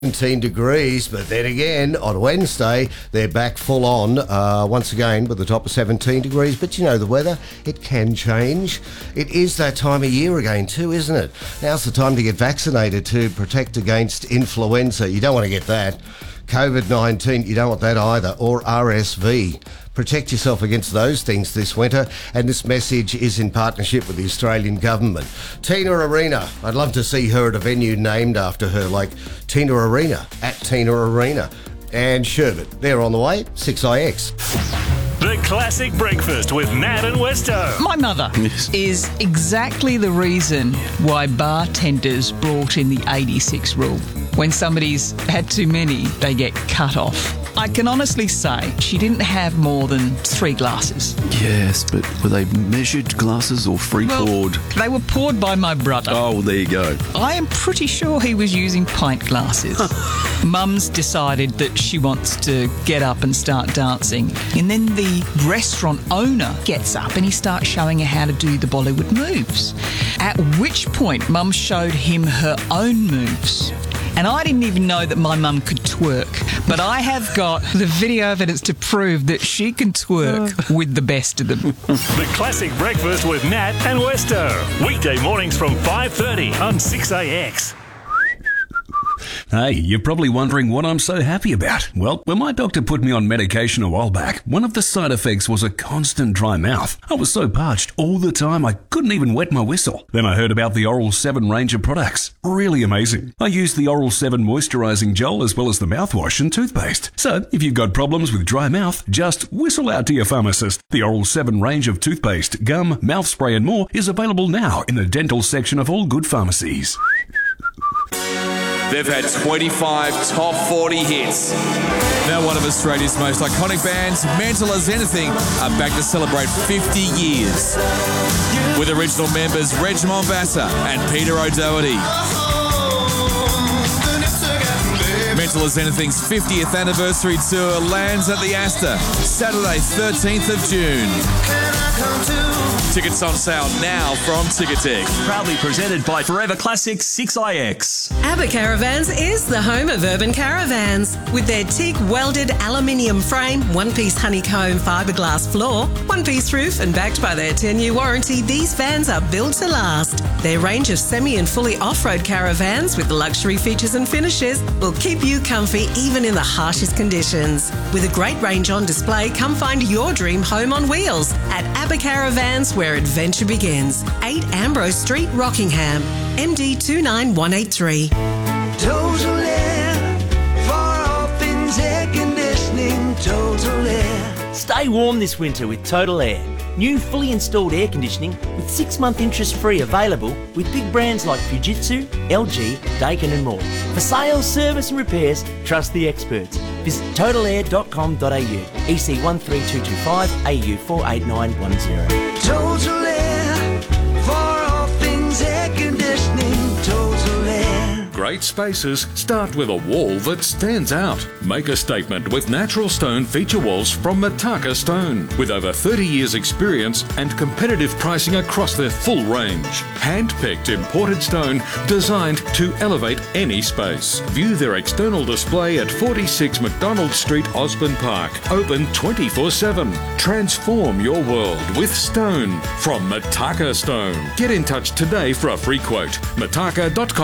17 degrees, but then again, on Wednesday, they're back full on once again with the top of 17 degrees. But you know, the weather, it can change. It is that time of year again too, isn't it? Now's the time to get vaccinated to protect against influenza. You don't want to get that. COVID-19, you don't want that either, or RSV. Protect yourself against those things this winter, and this message is in partnership with the Australian Government. Tina Arena, I'd love to see her at a venue named after her, like Tina Arena, at Tina Arena. And Sherbet, they're on the way, 6IX. The Classic Breakfast with Nat and Westo. My mother is exactly the reason why bartenders brought in the 86 rule. When somebody's had too many, they get cut off. I can honestly say she didn't have more than 3 glasses. Yes, but were they measured glasses or free poured? They were poured by my brother. Oh, well, there you go. I am pretty sure he was using pint glasses. Mum's decided that she wants to get up and start dancing. And then the restaurant owner gets up and he starts showing her how to do the Bollywood moves. At which point, Mum showed him her own moves. And I didn't even know that my mum could twerk. But I have got the video evidence to prove that she can twerk with the best of them. The Classic Breakfast with Nat and Westo. Weekday mornings from 5:30 on 6AX. Hey, you're probably wondering what I'm so happy about. Well, when my doctor put me on medication a while back, one of the side effects was a constant dry mouth. I was so parched all the time I couldn't even wet my whistle. Then I heard about the Oral 7 range of products. Really amazing. I used the Oral 7 moisturising gel as well as the mouthwash and toothpaste. So, if you've got problems with dry mouth, just whistle out to your pharmacist. The Oral 7 range of toothpaste, gum, mouth spray and more is available now in the dental section of all good pharmacies. They've had 25 top 40 hits. Now one of Australia's most iconic bands, Mental as Anything, are back to celebrate 50 years. With original members Reg Mombassa and Peter O'Doherty. Mental as Anything's 50th anniversary tour lands at the Astor, Saturday 13th of June. Tickets on sale now from Ticketek. Proudly presented by Forever Classic 6IX. ABBA Caravans is the home of urban caravans. With their teak welded aluminium frame, one-piece honeycomb fiberglass floor, one-piece roof and backed by their 10-year warranty, these vans are built to last. Their range of semi and fully off-road caravans with luxury features and finishes will keep you comfy even in the harshest conditions. With a great range on display, come find your dream home on wheels at ABBA Caravans, where adventure begins. 8 Ambrose Street, Rockingham, MD 29183. Total Air, for all things air conditioning, Total Air. Stay warm this winter with Total Air. New fully installed air conditioning with 6-month interest-free available with big brands like Fujitsu, LG, Daikin and more. For sales, service and repairs, trust the experts. Visit totalair.com.au, EC 13225, AU 48910. Total Air, for all things air conditioning, Total Air. Great spaces start with a wall that stands out. Make a statement with natural stone feature walls from Mataka Stone. With over 30 years experience and competitive pricing across their full range. Hand-picked imported stone designed to elevate any space. View their external display at 46 McDonald Street, Osborne Park. Open 24/7. Transform your world with stone from Mataka Stone. Get in touch today for a free quote. Mataka.com.